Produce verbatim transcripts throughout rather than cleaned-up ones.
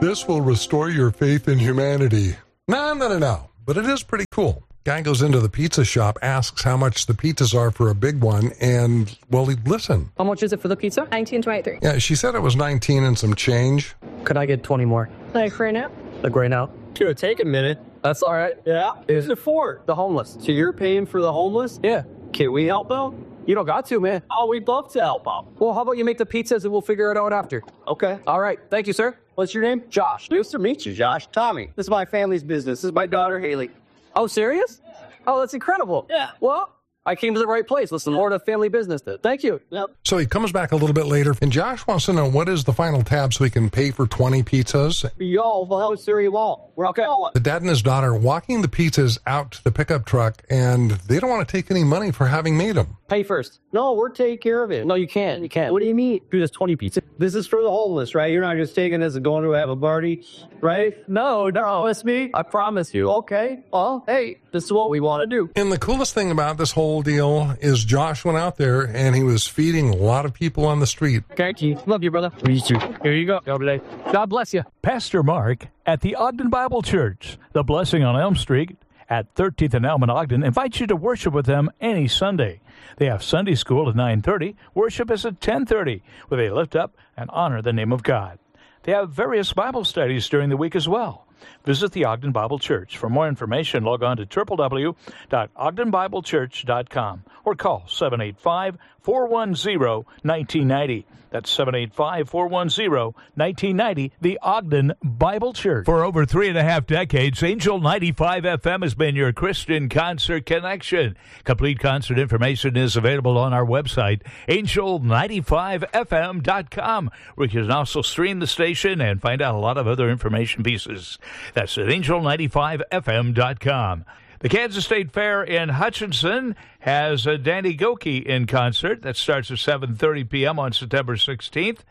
This will restore your faith in humanity. No, no, no, no. But it is pretty cool. Guy goes into the pizza shop, asks how much the pizzas are for a big one, and, well, he'd listen. How much is it for the pizza? nineteen twenty-three. Yeah, she said it was nineteen and some change. Could I get twenty more? Like right now? Like right now? Could take a minute. That's all right. Yeah. Who's it for? The homeless. So you're paying for the homeless? Yeah. Can we help out? You don't got to, man. Oh, we'd love to help out. Well, how about you make the pizzas and we'll figure it out after? Okay. All right. Thank you, sir. What's your name? Josh. Nice to meet you, Josh. Tommy. This is my family's business. This is my daughter, Haley. Oh, serious? Oh, that's incredible. Yeah. Well, I came to the right place. Listen, more to family business did. Thank you. Yep. So he comes back a little bit later, and Josh wants to know what is the final tab so he can pay for twenty pizzas. Yo, well, how sir you want? We're okay. The dad and his daughter walking the pizzas out to the pickup truck, and they don't want to take any money for having made them. Pay first. No, we're taking care of it. No, you can't. You can't. What do you mean? Dude, that's twenty pizza. This is for the homeless, right? You're not just taking this and going to have a party, right? No, no, it's me. I promise you. Okay. Well, hey, this is what we want to do. And the coolest thing about this whole deal is Josh went out there and he was feeding a lot of people on the street. Thank you. Love you, brother. You too. Here you go. God bless. God bless you. Pastor Mark at the Ogden Bible Church, the Blessing on Elm Street at thirteenth and Elm in Ogden, invites you to worship with them any Sunday. They have Sunday school at nine thirty. Worship is at ten thirty, where they lift up and honor the name of God. They have various Bible studies during the week as well. Visit the Ogden Bible Church. For more information, log on to w w w dot ogden bible church dot com or call seven eight five, four one zero, one nine nine zero. That's seven eight five, four one zero, one nine nine zero, the Ogden Bible Church. For over three and a half decades, Angel ninety-five F M has been your Christian concert connection. Complete concert information is available on our website, angel ninety-five f m dot com, where you can also stream the station and find out a lot of other information pieces. That's at angel ninety-five f m dot com. The Kansas State Fair in Hutchinson has uh, Danny Goki in concert. That starts at seven thirty p.m. on September sixteenth.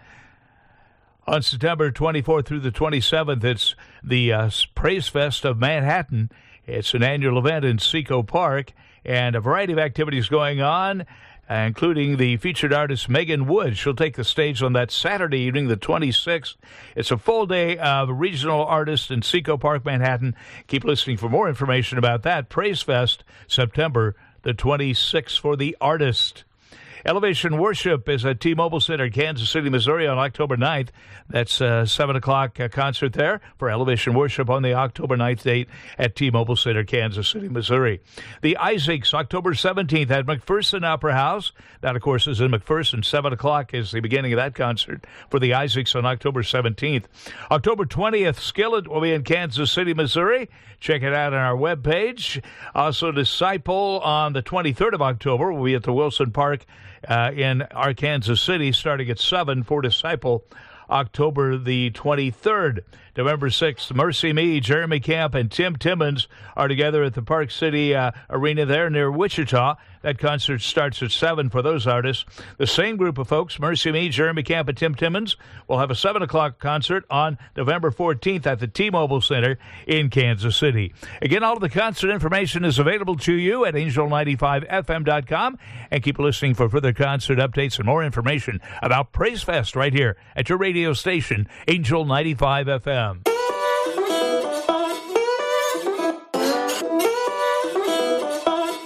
On September twenty-fourth through the twenty-seventh, it's the uh, Praise Fest of Manhattan. It's an annual event in Seco Park, and a variety of activities going on, including the featured artist Megan Wood. She'll take the stage on that Saturday evening, the twenty-sixth. It's a full day of regional artists in Seco Park, Manhattan. Keep listening for more information about that. Praise Fest, September the twenty-sixth for the artist. Elevation Worship is at T-Mobile Center, Kansas City, Missouri on October ninth. That's a seven o'clock uh, concert there for Elevation Worship on the October ninth date at T-Mobile Center, Kansas City, Missouri. The Isaacs, October seventeenth at McPherson Opera House. That, of course, is in McPherson. seven o'clock is the beginning of that concert for the Isaacs on October seventeenth. October twentieth, Skillet will be in Kansas City, Missouri. Check it out on our webpage. Also, Disciple on the twenty-third of October will be at the Wilson Park Uh, in Arkansas City, starting at seven for Disciple, October the twenty-third. November sixth, Mercy Me, Jeremy Camp, and Tim Timmons are together at the Park City uh, Arena there near Wichita. That concert starts at seven for those artists. The same group of folks, Mercy Me, Jeremy Camp, and Tim Timmons, will have a seven o'clock concert on November fourteenth at the T-Mobile Center in Kansas City. Again, all of the concert information is available to you at angel ninety-five f m dot com. And keep listening for further concert updates and more information about Praise Fest right here at your radio station, Angel ninety-five F M.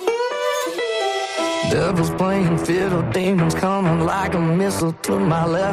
Devil's playing fiddle, demons coming like a missile to my left.